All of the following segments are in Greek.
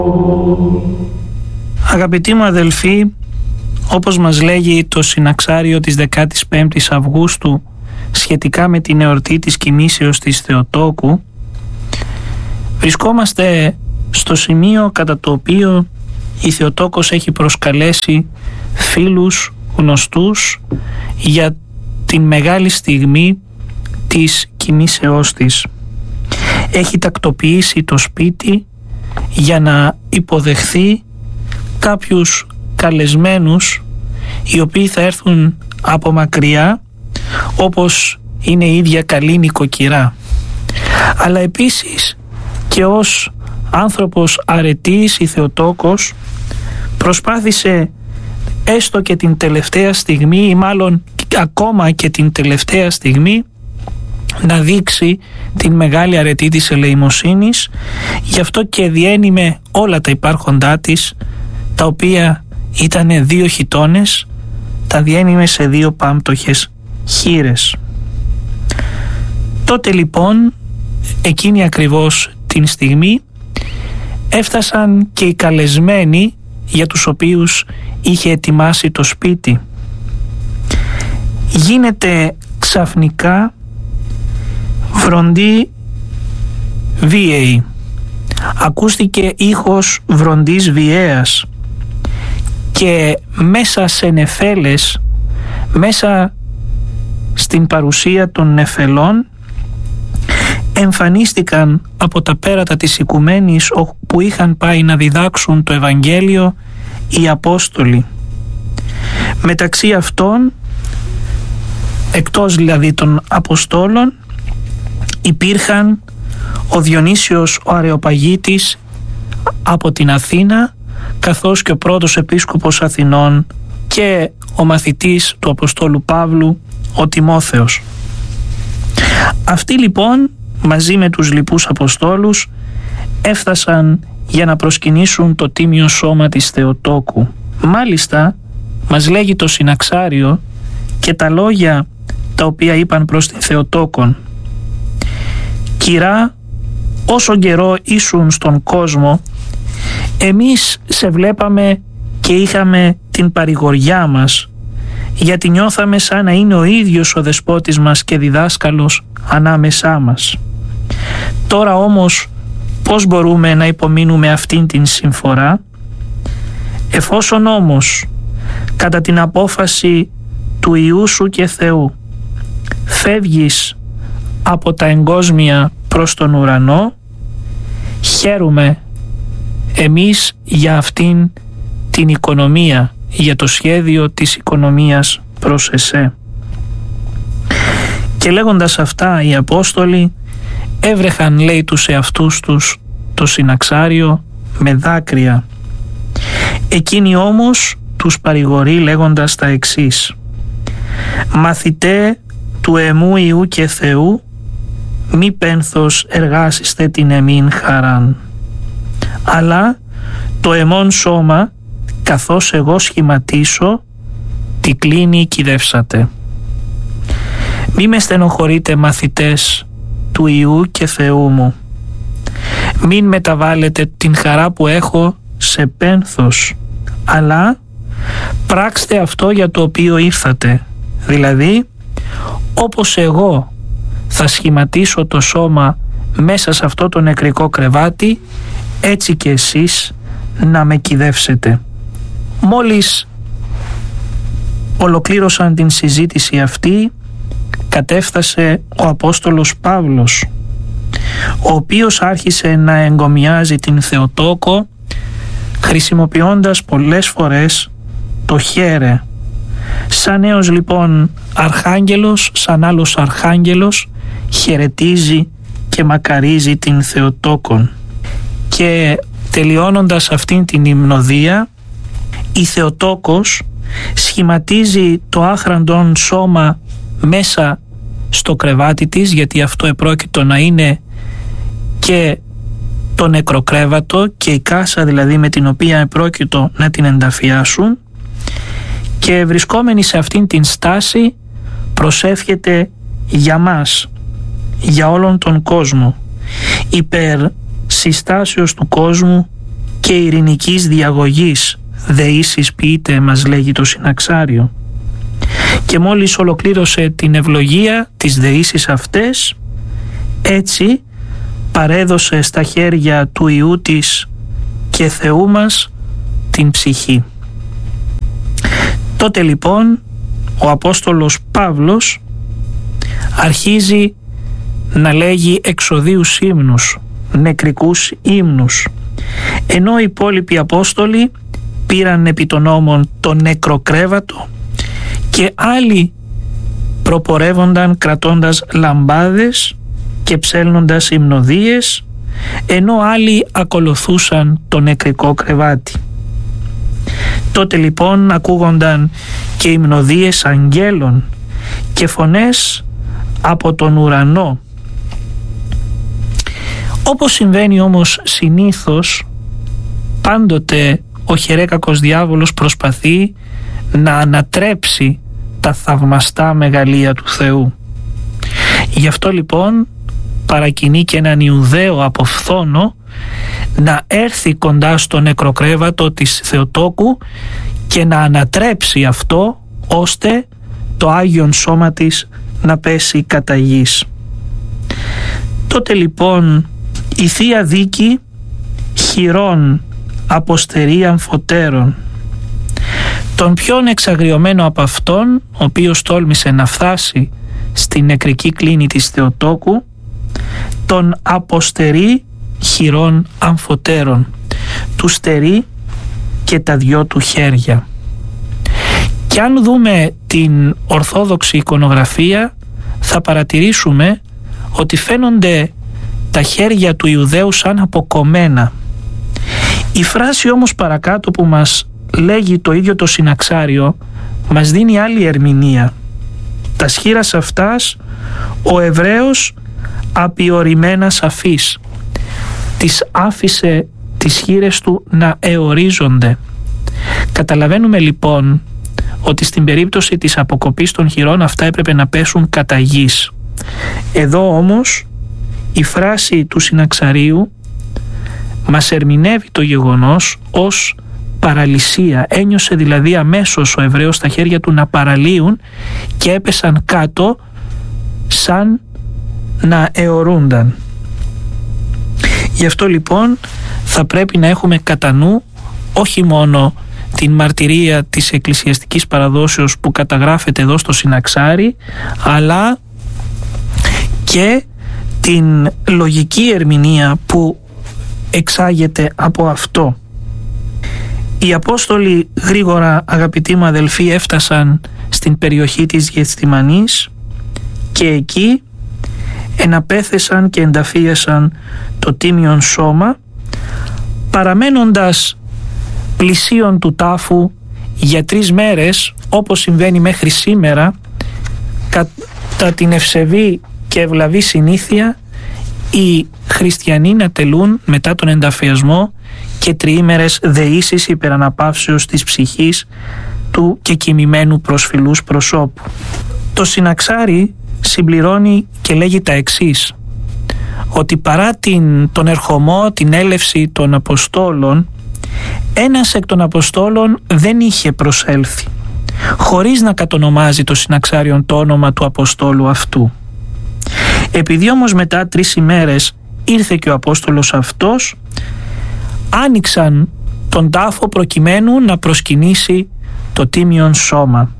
Αγαπητοί μου αδελφοί, όπως μας λέγει το συναξάριο της 15ης Αυγούστου σχετικά με την εορτή της κοιμήσεως της Θεοτόκου, βρισκόμαστε στο σημείο κατά το οποίο η Θεοτόκος έχει προσκαλέσει φίλους, γνωστούς για την μεγάλη στιγμή της κοιμήσεώς της. Έχει τακτοποιήσει το σπίτι για να υποδεχθεί κάποιους καλεσμένους οι οποίοι θα έρθουν από μακριά, όπως είναι η ίδια καλή νοικοκυρά. Αλλά επίσης και ως άνθρωπος αρετής η Θεοτόκος προσπάθησε έστω και την τελευταία στιγμή, ή μάλλον ακόμα και την τελευταία στιγμή, να δείξει την μεγάλη αρετή της ελεημοσύνης. Γι' αυτό και διένυμε όλα τα υπάρχοντά της, τα οποία ήταν 2 χιτώνες, τα διένυμε σε 2 πάμπτωχες χήρες. Τότε λοιπόν, εκείνη ακριβώς την στιγμή, έφτασαν και οι καλεσμένοι για τους οποίους είχε ετοιμάσει το σπίτι. Γίνεται ξαφνικά βροντί βίαιη. Ακούστηκε ήχος βροντής βιαίας και μέσα σε νεφέλες, μέσα στην παρουσία των νεφελών, εμφανίστηκαν από τα πέρατα της οικουμένης που είχαν πάει να διδάξουν το Ευαγγέλιο οι Απόστολοι. Μεταξύ αυτών, εκτός δηλαδή των Αποστόλων, υπήρχαν ο Διονύσιος ο Αρεοπαγίτης από την Αθήνα, καθώς και ο πρώτος επίσκοπος Αθηνών και ο μαθητής του Αποστόλου Παύλου, ο Τιμόθεος. Αυτοί λοιπόν μαζί με τους λοιπούς Αποστόλους έφτασαν για να προσκυνήσουν το τίμιο σώμα της Θεοτόκου. Μάλιστα μας λέγει το συναξάριο και τα λόγια τα οποία είπαν προς την Θεοτόκον. «Κυρά, όσο καιρό ήσουν στον κόσμο, εμείς σε βλέπαμε και είχαμε την παρηγοριά μας, γιατί νιώθαμε σαν να είναι ο ίδιος ο δεσπότης μας και διδάσκαλος ανάμεσά μας. Τώρα όμως πώς μπορούμε να υπομείνουμε αυτήν την συμφορά? Εφόσον όμως κατά την απόφαση του Υιού σου και Θεού φεύγεις από τα εγκόσμια προς τον ουρανό, χαίρουμε εμείς για αυτήν την οικονομία, για το σχέδιο της οικονομίας προς εσέ». Και λέγοντας αυτά οι Απόστολοι έβρεχαν, λέει, τους εαυτούς τους το συναξάριο με δάκρυα. Εκείνη όμως τους παρηγορεί λέγοντας τα εξής: «Μαθητέ του εμού Υιού και Θεού, μη πένθος εργάσιστε την εμήν χαράν, αλλά το εμών σώμα, καθώς εγώ σχηματίσω, τι κλίνη κυδεύσατε. Μη με στενοχωρείτε, μαθητές του Υιού και Θεού μου. Μην μεταβάλλετε την χαρά που έχω σε πένθος, αλλά πράξτε αυτό για το οποίο ήρθατε, δηλαδή όπως εγώ θα σχηματίσω το σώμα μέσα σε αυτό το νεκρικό κρεβάτι, έτσι και εσείς να με κυδεύσετε». Μόλις ολοκλήρωσαν την συζήτηση αυτή, κατέφτασε ο Απόστολος Παύλος, ο οποίος άρχισε να εγκομιάζει την Θεοτόκο, χρησιμοποιώντας πολλές φορές το χαίρε. Σαν νέος λοιπόν αρχάγγελος, σαν άλλος αρχάγγελος, χαιρετίζει και μακαρίζει την Θεοτόκον. Και τελειώνοντας αυτήν την υμνοδία, η Θεοτόκος σχηματίζει το άχραντον σώμα μέσα στο κρεβάτι της, γιατί αυτό επρόκειτο να είναι και το νεκροκρέβατο και η κάσα δηλαδή με την οποία επρόκειτο να την ενταφιάσουν, και βρισκόμενη σε αυτήν την στάση προσεύχεται για μας, για όλον τον κόσμο, υπέρ συστάσεως του κόσμου και ειρηνικής διαγωγής δεήσεις ποιείται, μας λέγει το συναξάριο. Και μόλις ολοκλήρωσε την ευλογία της δεήσεις αυτές, έτσι παρέδωσε στα χέρια του Υιού της και Θεού μας την ψυχή. Τότε λοιπόν ο Απόστολος Παύλος αρχίζει να λέγει εξοδίους ύμνους, νεκρικούς ύμνους, ενώ οι υπόλοιποι Απόστολοι πήραν επί των ώμων το νεκροκρέβατο και άλλοι προπορεύονταν κρατώντας λαμπάδες και ψέλνοντας υμνοδίες, ενώ άλλοι ακολουθούσαν το νεκρικό κρεβάτι. Τότε λοιπόν ακούγονταν και υμνοδίες αγγέλων και φωνές από τον ουρανό. Όπως συμβαίνει όμως συνήθως, πάντοτε ο χερέκακος διάβολος προσπαθεί να ανατρέψει τα θαυμαστά μεγαλεία του Θεού. Γι' αυτό λοιπόν παρακινεί και έναν Ιουδαίο από φθόνο να έρθει κοντά στο νεκροκρέβατο της Θεοτόκου και να ανατρέψει αυτό, ώστε το Άγιον Σώμα της να πέσει κατά γης. Τότε λοιπόν η Θεία Δίκη χειρών αποστερεί αμφωτέρων. Τον ποιον εξαγριωμένο από αυτόν, ο οποίος τόλμησε να φτάσει στη νεκρική κλίνη της Θεοτόκου, τον αποστερεί χειρών αμφωτέρων, του στερεί και τα δυο του χέρια. Και αν δούμε την ορθόδοξη εικονογραφία, θα παρατηρήσουμε ότι φαίνονται τα χέρια του Ιουδαίου σαν αποκομμένα. Η φράση όμως παρακάτω που μας λέγει το ίδιο το συναξάριο μας δίνει άλλη ερμηνεία. Τα σχήρας αυτάς ο Εβραίος απειορημένα σαφής, τις άφησε τις χείλες του να εορίζονται. Καταλαβαίνουμε λοιπόν ότι στην περίπτωση της αποκοπής των χειρών αυτά έπρεπε να πέσουν κατά γης. Εδώ όμως η φράση του συναξαρίου μας ερμηνεύει το γεγονός ως παραλυσία. Ένιωσε δηλαδή αμέσως ο Εβραίος τα χέρια του να παραλύουν και έπεσαν κάτω σαν να αιωρούνταν. Γι' αυτό λοιπόν θα πρέπει να έχουμε κατά νου όχι μόνο την μαρτυρία της εκκλησιαστικής παραδόσεως που καταγράφεται εδώ στο συναξάρι, αλλά και την λογική ερμηνεία που εξάγεται από αυτό. Οι Απόστολοι γρήγορα, αγαπητοί μου αδελφοί, έφτασαν στην περιοχή της Γεθσιμανής και εκεί εναπέθεσαν και ενταφίασαν το τίμιον σώμα, παραμένοντας πλησίον του τάφου για 3 μέρες, όπως συμβαίνει μέχρι σήμερα. Κατά την ευσεβή και ευλαβή συνήθεια, οι χριστιανοί να τελούν μετά τον ενταφιασμό και 3 δεήσεις υπεραναπαύσεως της ψυχής του και κοιμημένου προσφυλούς προσώπου. Το συναξάρι συμπληρώνει και λέγει τα εξής, ότι παρά τον ερχομό, την έλευση των Αποστόλων, ένας εκ των Αποστόλων δεν είχε προσέλθει, χωρίς να κατονομάζει το συναξάριον το όνομα του Αποστόλου αυτού. Επειδή όμως μετά 3 ημέρες ήρθε και ο Απόστολος αυτός, άνοιξαν τον τάφο προκειμένου να προσκυνήσει το τίμιον σώμα.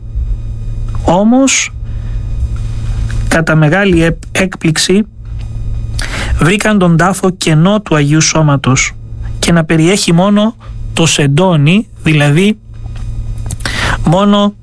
Όμως κατά μεγάλη έκπληξη βρήκαν τον τάφο κενό του Αγίου Σώματος και να περιέχει μόνο το σεντόνι, δηλαδή μόνο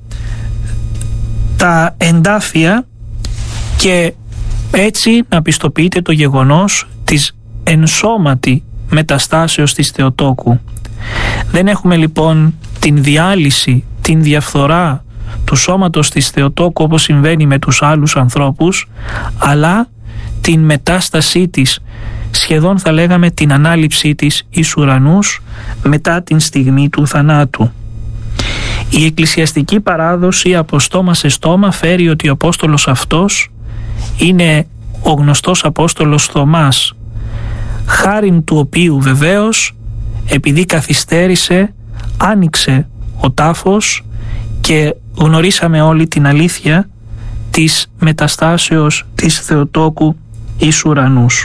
τα εντάφια, και έτσι να πιστοποιείται το γεγονός της ενσώματη μεταστάσεως της Θεοτόκου. Δεν έχουμε λοιπόν την διάλυση, την διαφθορά του σώματος της Θεοτόκου όπως συμβαίνει με τους άλλους ανθρώπους, αλλά την μετάστασή της, σχεδόν θα λέγαμε την ανάληψή της εις ουρανούς μετά την στιγμή του θανάτου. Η εκκλησιαστική παράδοση από στόμα σε στόμα φέρει ότι ο Απόστολος αυτός είναι ο γνωστός Απόστολος Θωμάς, χάριν του οποίου βεβαίως επειδή καθυστέρησε, άνοιξε ο τάφος και γνωρίσαμε όλη την αλήθεια της μεταστάσεως της Θεοτόκου εις ουρανούς.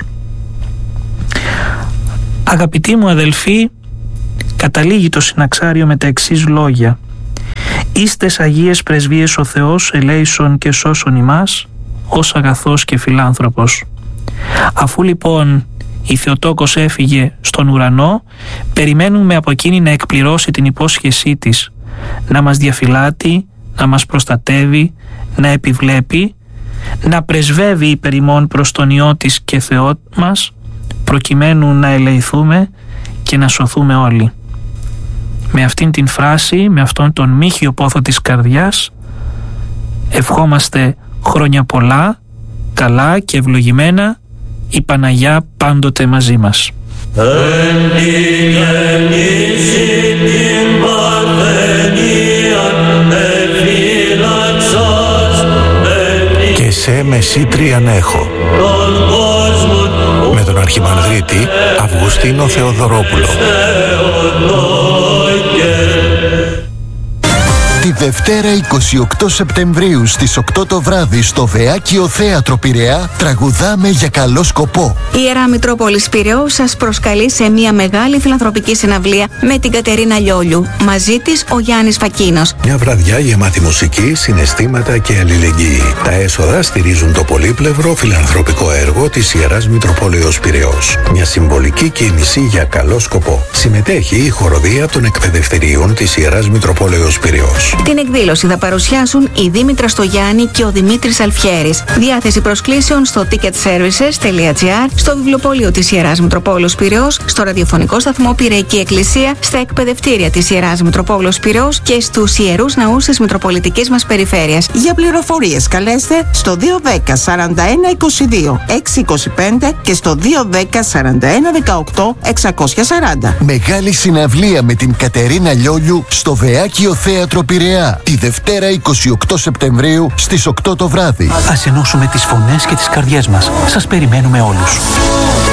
Αγαπητοί μου αδελφοί, καταλήγει το συναξάριο με τα εξής λόγια: «Ίστες Αγίες Πρεσβείες ο Θεός ελέησον και σώσον ημάς, ως αγαθός και φιλάνθρωπος». Αφού λοιπόν η Θεοτόκος έφυγε στον ουρανό, περιμένουμε από εκείνη να εκπληρώσει την υπόσχεσή της, να μας διαφυλάτει, να μας προστατεύει, να επιβλέπει, να πρεσβεύει υπέρ ημών προς τον Υιό της και Θεό μας, προκειμένου να ελεηθούμε και να σωθούμε όλοι. Με αυτήν την φράση, με αυτόν τον μύχιο πόθο της καρδιάς, ευχόμαστε χρόνια πολλά, καλά και ευλογημένα, η Παναγιά πάντοτε μαζί μας. Και σε μεσήτριαν έχω, με τον Αρχιμανδρίτη Αυγουστίνο Θεοδωρόπουλο. Τη Δευτέρα 28 Σεπτεμβρίου στις 8 το βράδυ στο Βεάκιο Θέατρο Πειραιά τραγουδάμε για καλό σκοπό. Η Ιερά Μητρόπολης Πειραιώς σας προσκαλεί σε μια μεγάλη φιλανθρωπική συναυλία με την Κατερίνα Λιόλιου. Μαζί της ο Γιάννης Φακίνος. Μια βραδιά γεμάτη μουσική, συναισθήματα και αλληλεγγύη. Τα έσοδα στηρίζουν το πολύπλευρο φιλανθρωπικό έργο της Ιεράς Μητροπόλεως Πειραιώς. Μια συμβολική κίνηση για καλό σκοπό. Συμμετέχει η χοροδία των εκπαιδευτηρίων της Ιεράς Μητροπόλεως Πειραιώς. Την εκδήλωση θα παρουσιάσουν η Δήμητρα Στογιάννη και ο Δημήτρης Αλφιέρης. Διάθεση προσκλήσεων στο ticketservices.gr, στο βιβλιοπωλείο της Ιεράς Μητροπόλεως Πειραιώς, στο ραδιοφωνικό σταθμό Πειραϊκή Εκκλησία, στα εκπαιδευτήρια της Ιεράς Μητροπόλεως Πειραιώς και στους ιερούς ναούς της Μητροπολιτικής μας περιφέρειας. Για πληροφορίες καλέστε στο 210 41 22 625 και στο 210 41 18 640. Μεγάλη συναυλία με την Κατερίνα Λιόλιου στο Βεάκιο Θέατρο Πειραιά τη Δευτέρα 28 Σεπτεμβρίου στις 8 το βράδυ. Ας ενώσουμε τις φωνές και τις καρδιές μας. Σας περιμένουμε όλους.